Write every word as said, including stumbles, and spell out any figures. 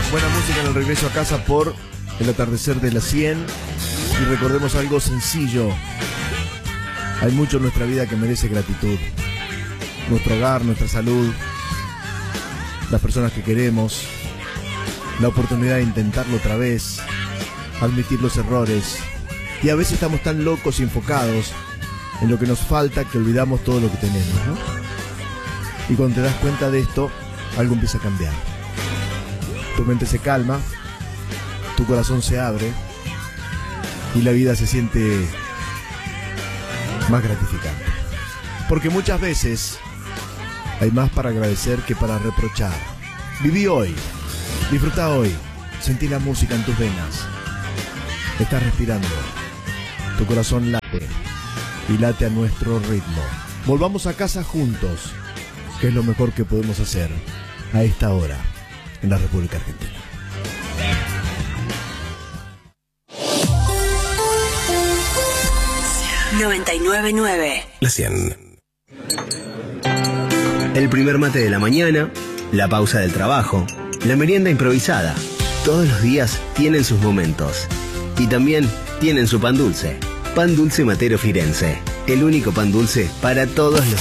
Buena música en el regreso a casa por el atardecer de la cien. Y recordemos algo sencillo. Hay mucho en nuestra vida que merece gratitud. Nuestro hogar, nuestra salud, las personas que queremos, la oportunidad de intentarlo otra vez, admitir los errores. Y a veces estamos tan locos y enfocados en lo que nos falta que olvidamos todo lo que tenemos, ¿no? Y cuando te das cuenta de esto, algo empieza a cambiar. Tu mente se calma, tu corazón se abre y la vida se siente más gratificante. Porque muchas veces hay más para agradecer que para reprochar. Viví hoy, disfruta hoy, sentí la música en tus venas. Estás respirando, tu corazón late y late a nuestro ritmo. Volvamos a casa juntos, que es lo mejor que podemos hacer a esta hora en la República Argentina. noventa y nueve punto nueve. La cien. El primer mate de la mañana, la pausa del trabajo, la merienda improvisada. Todos los días tienen sus momentos. Y también tienen su pan dulce. Pan Dulce Matero Firenze. El único pan dulce para todos los